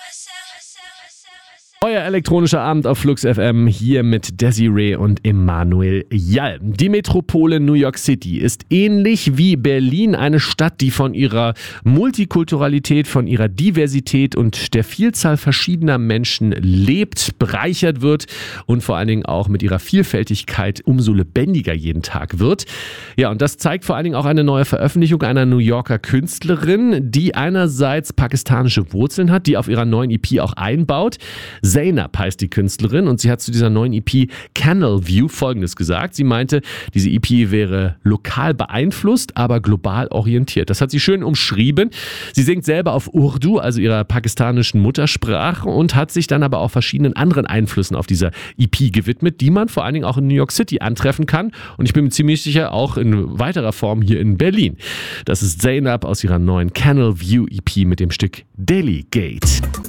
Euer elektronischer Abend auf Flux FM hier mit Desiree und Emanuel Jall. Die Metropole New York City ist ähnlich wie Berlin eine Stadt, die von ihrer Multikulturalität, von ihrer Diversität und der Vielzahl verschiedener Menschen lebt, bereichert wird und vor allen Dingen auch mit ihrer Vielfältigkeit umso lebendiger jeden Tag wird. Ja, und das zeigt vor allen Dingen auch eine neue Veröffentlichung einer New Yorker Künstlerin, die einerseits pakistanische Wurzeln hat, die auf ihrer neuen EP auch einbaut. Zainab heißt die Künstlerin und sie hat zu dieser neuen EP Canal View Folgendes gesagt. Sie meinte, diese EP wäre lokal beeinflusst, aber global orientiert. Das hat sie schön umschrieben. Sie singt selber auf Urdu, also ihrer pakistanischen Muttersprache, und hat sich dann aber auch verschiedenen anderen Einflüssen auf dieser EP gewidmet, die man vor allen Dingen auch in New York City antreffen kann. Und ich bin mir ziemlich sicher, auch in weiterer Form hier in Berlin. Das ist Zainab aus ihrer neuen Canal View EP mit dem Stück Delegate.